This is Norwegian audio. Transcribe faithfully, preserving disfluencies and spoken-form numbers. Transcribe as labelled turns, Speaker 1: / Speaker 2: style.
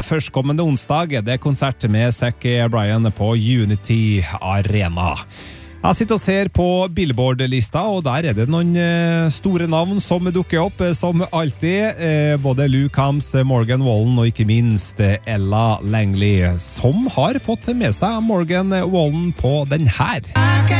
Speaker 1: førstkommende onsdag er det konsert med Zac Bryan på Unity Arena. Jeg sitter og ser på Billboard-lista, og der er det noen store navn som dukker opp, som alltid. Både Luke Hams, Morgan Wallen og ikke minst Ella Langley, som har fått med seg Morgan Wallen på den her.